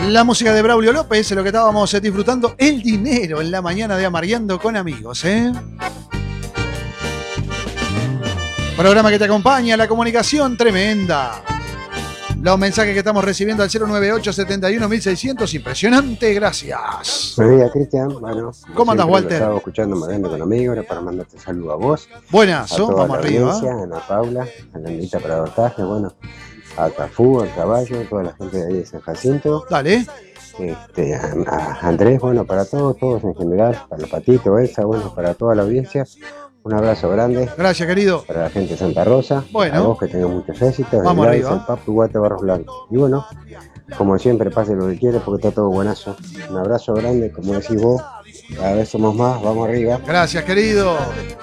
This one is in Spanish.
La música de Braulio López, lo que estábamos disfrutando, el dinero en la mañana de Amareando con Amigos, ¿eh? Programa que te acompaña, la comunicación tremenda. Los mensajes que estamos recibiendo al 098-71-1600, impresionante, gracias. Buenos días, Cristian. Bueno, ¿Cómo andas, Walter? Estaba escuchando Amareando con Amigos, era para mandarte saludo a vos. Buenas, a toda vamos la arriba. audiencia, a Ana Paula, a la Anita para Dortaje, bueno, a Cafú, al Caballo, a toda la gente de ahí de San Jacinto. Dale. A Andrés, bueno, para todos en general, para los patitos, Elsa, bueno, para toda la audiencia. Un abrazo grande. Gracias, querido. Para la gente de Santa Rosa. Bueno. A vos que tengas muchos éxitos. Vamos arriba. El Papu Guate Barros Blanco. Y bueno, como siempre, pase lo que quiere porque está todo buenazo. Un abrazo grande, como decís vos. Cada vez somos más, vamos arriba. Gracias, querido.